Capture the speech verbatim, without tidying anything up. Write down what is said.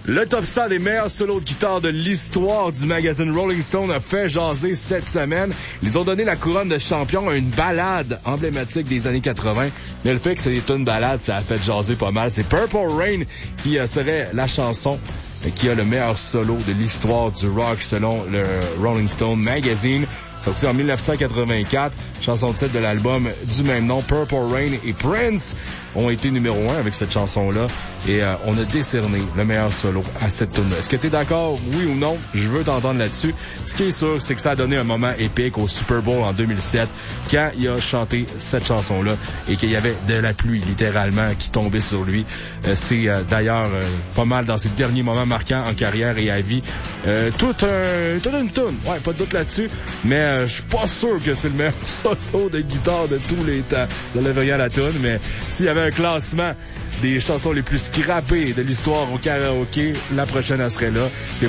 Le top cent des meilleurs solos de guitare de l'histoire du magazine Rolling Stone a fait jaser cette semaine. Ils ont donné la couronne de champion à une ballade emblématique des années quatre-vingt. Mais le fait que c'est une ballade, ça a fait jaser pas mal. C'est Purple Rain qui euh, serait la chanson qui a le meilleur solo de l'histoire du rock selon le Rolling Stone Magazine. Sorti en dix-neuf cent quatre-vingt-quatre, chanson titre de l'album du même nom, Purple Rain et Prince ont été numéro un avec cette chanson-là et euh, on a décerné le meilleur solo à cette tune-là. Est-ce que t'es d'accord, oui ou non? Je veux t'entendre là-dessus. Ce qui est sûr, c'est que ça a donné un moment épique au Super Bowl en deux mille sept quand il a chanté cette chanson-là et qu'il y avait de la pluie, littéralement, qui tombait sur lui. Euh, c'est euh, d'ailleurs euh, pas mal dans ses derniers moments marquants en carrière et à vie. Euh, tout un, toute une tune, ouais, pas de doute là-dessus, mais euh, je suis pas sûr que c'est le meilleur solo de guitare de tous les temps. Je n'enlève rien à la tune, mais s'il y avait un classement des chansons les plus scrappées de l'histoire au karaoké, la prochaine, elle serait là.